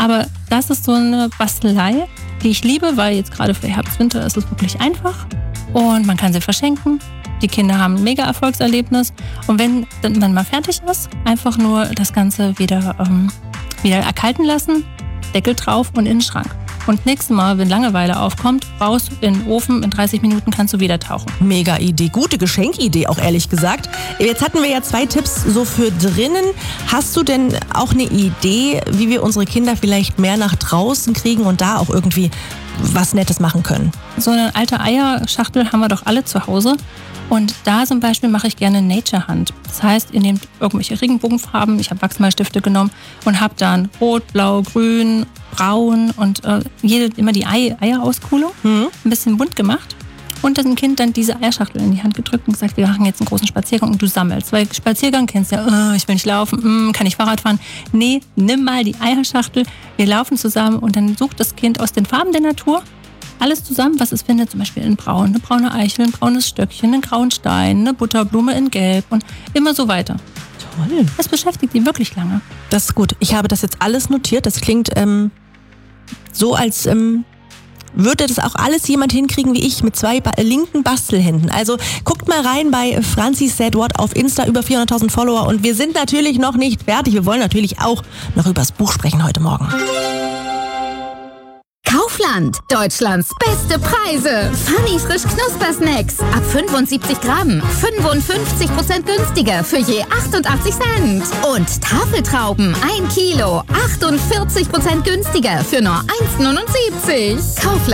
Aber das ist so eine Bastelei, die ich liebe, weil jetzt gerade für Herbst, Winter ist es wirklich einfach und man kann sie verschenken. Die Kinder haben ein mega Erfolgserlebnis und wenn dann man mal fertig ist, einfach nur das Ganze wieder erkalten lassen, Deckel drauf und in den Schrank. Und nächstes Mal, wenn Langeweile aufkommt, raus in den Ofen, in 30 Minuten kannst du wieder tauchen. Mega Idee, gute Geschenkidee auch ehrlich gesagt. Jetzt hatten wir ja 2 Tipps so für drinnen. Hast du denn auch eine Idee, wie wir unsere Kinder vielleicht mehr nach draußen kriegen und da auch irgendwie was Nettes machen können? So eine alte Eierschachtel haben wir doch alle zu Hause. Und da zum Beispiel mache ich gerne Nature Hunt. Das heißt, ihr nehmt irgendwelche Regenbogenfarben, ich habe Wachsmalstifte genommen und habe dann Rot, Blau, Grün, Braun und immer die Eierauskulung ein bisschen bunt gemacht. Und das Kind dann diese Eierschachtel in die Hand gedrückt und gesagt, wir machen jetzt einen großen Spaziergang und du sammelst. Weil Spaziergang kennst du ja, ich will nicht laufen, kann ich Fahrrad fahren. Nee, nimm mal die Eierschachtel, wir laufen zusammen und dann sucht das Kind aus den Farben der Natur alles zusammen, was es findet, zum Beispiel in Braun, eine braune Eichel, ein braunes Stöckchen, einen grauen Stein, eine Butterblume in Gelb und immer so weiter. Toll. Das beschäftigt die wirklich lange. Das ist gut. Ich habe das jetzt alles notiert. Das klingt so, als würde das auch alles jemand hinkriegen wie ich mit 2 linken Bastelhänden. Also guckt mal rein bei Franzi Said What auf Insta, über 400.000 Follower und wir sind natürlich noch nicht fertig. Wir wollen natürlich auch noch über das Buch sprechen heute Morgen. Kaufland, Deutschlands beste Preise. Funny frisch Knuspersnacks. Ab 75 Gramm. 55% günstiger für je 88 Cent. Und Tafeltrauben 1 Kilo. 48% günstiger für nur 1,79. Kaufland.